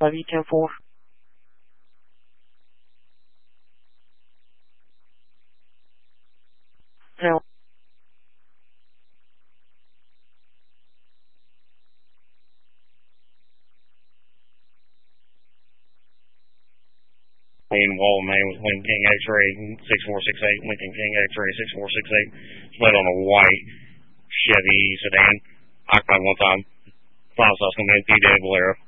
Love you, 10-4. No. Wall man with Lincoln King X-Ray 6468, Lincoln King X-Ray 6468, split on a white Chevy sedan. Occupied one time. Final sauce coming in, D-Day Bolero.